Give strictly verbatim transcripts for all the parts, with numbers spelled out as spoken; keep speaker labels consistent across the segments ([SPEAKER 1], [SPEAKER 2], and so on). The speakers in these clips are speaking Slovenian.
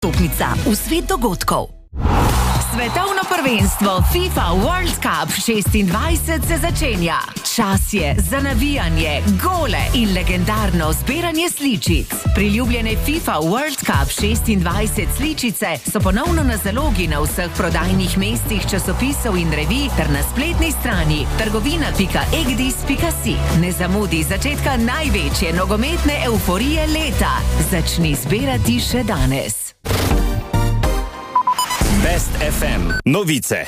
[SPEAKER 1] Stopnica v svet dogodkov. Svetovno prvenstvo FIFA World Cup šestindvajset se začenja. Čas je za navijanje, gole in legendarno zbiranje sličic. Priljubljene FIFA World Cup šestindvajset sličice so ponovno na zalogi na vseh prodajnih mestih časopisov in revij ter na spletni strani trgovina pika egdis pika si. Ne zamudi začetka največje nogometne evforije leta. Začni zbirati še danes.
[SPEAKER 2] Best ef em novice.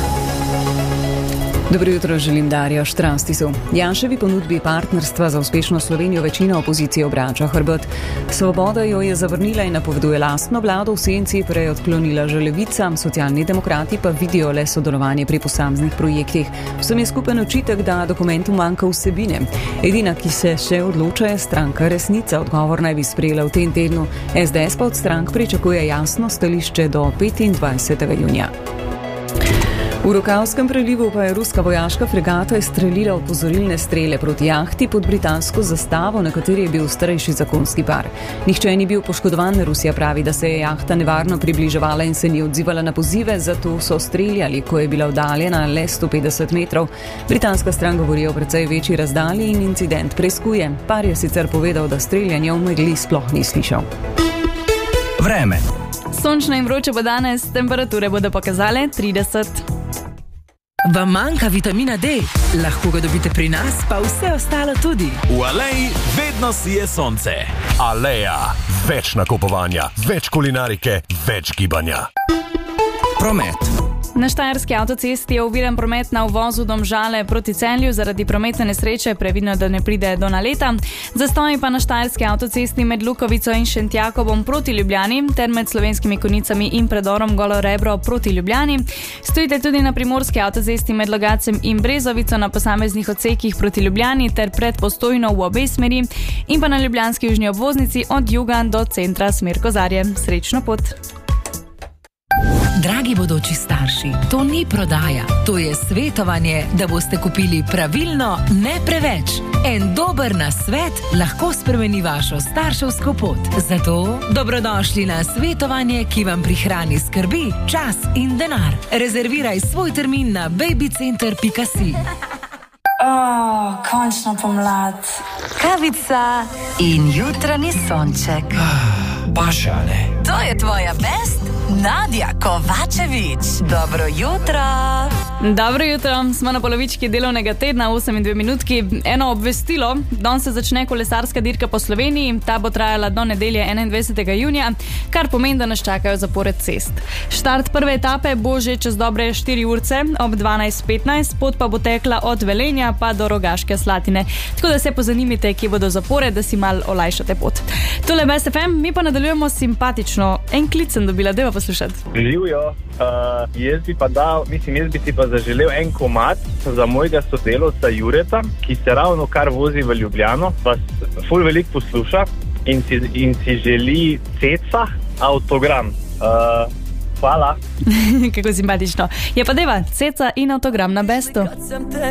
[SPEAKER 3] Dobro jutro, želim Darjo Štrastisu. Janševi ponudbi partnerstva za uspešno Slovenijo večina opozicije obrača hrbet. Svoboda jo je zavrnila in napoveduje lastno vlado, v senci prej odklonila že Levica, Socialni demokrati pa vidijo le sodelovanje pri posameznih projektih. Vsem je skupen očitek, da dokumentu manjka vsebine. Edina, ki se še odloča, je stranka Resnica. Odgovor naj bi sprejela v tem tednu. es de es pa od strank pričakuje jasno stališče do petindvajsetega junija. V Rokavskem prelivu pa je ruska vojaška fregata izstrelila opozorilne strele proti jahti pod britansko zastavo, na kateri je bil starejši zakonski par. Nihče ni bil poškodovan, Rusija pravi, da se je jahta nevarno približevala in se ni odzivala na pozive, zato so streljali, ko je bila oddaljena le sto petdeset metrov. Britanska stran govori o precej večji razdalji in incident preiskuje. Par je sicer povedal, da streljanja v megli sploh ni slišal.
[SPEAKER 2] Vreme.
[SPEAKER 4] Sončno in vroče bo danes, temperature bodo pokazale trideset.
[SPEAKER 1] Vam manjka vitamina D? Lahko ga dobite pri nas, pa vse ostalo tudi.
[SPEAKER 5] V Aleji vedno sije sonce. Aleja. Več nakupovanja, več kulinarike, več gibanja.
[SPEAKER 2] Promet.
[SPEAKER 4] Na Štajerski avtocesti je oviran promet na uvozu Domžale proti Celju zaradi prometne nesreče, previdno, da ne pride do naleta. Zastoji pa na Štajerski avtocesti med Lukovico in Šentjakobom proti Ljubljani ter med Slovenskimi Konjicami in predorom Golo Rebro proti Ljubljani. Stojite tudi na Primorski avtocesti med Logacem in Brezovico na posameznih odsekih proti Ljubljani ter pred Postojno v obe smeri in pa na ljubljanski južni obvoznici od juga do centra smer Kozarje. Srečno pot!
[SPEAKER 1] Dragi bodoči starši, to ni prodaja, to je svetovanje, da boste kupili pravilno, ne preveč. En dober nasvet lahko spremeni vašo starševsko pot. Zato dobrodošli na svetovanje, ki vam prihrani skrbi, čas in denar. Rezerviraj svoj termin na babycenter pika si.
[SPEAKER 6] Oh, končno pomlad.
[SPEAKER 1] Kavica in jutranji sonček.
[SPEAKER 2] Paša, ne?
[SPEAKER 1] To je tvoja best, Nadja Kovačevič. Dobro jutro.
[SPEAKER 4] Dobro jutro, smo na polovički delovnega tedna, osem in dve minutki. Eno obvestilo, danes se začne kolesarska dirka po Sloveniji, ta bo trajala do nedelje enaindvajsetega junija, kar pomeni, da nas čakajo zapored cest. Štart prve etape bo že čez dobre štiri urce ob dvanajst petnajst, pot pa bo tekla od Velenja pa do Rogaške Slatine. Tako da se pozanimite, kje bodo zapore, da si mal olajšate pot. Tole Best ef em, mi pa nadaljujemo simpatično. En klic sem dobila, deva poslušati.
[SPEAKER 7] Živijo, uh, jaz bi pa dal, mislim, jaz bi si pa zaželel en komad za mojega sodelovca Jureta, ki se ravno kar vozi v Ljubljano, vas ful veliko posluša in si, in si želi ceca avtogram. Uh, hvala.
[SPEAKER 4] Kako simpatično. Je pa deva, ceca in avtogram na Bestu.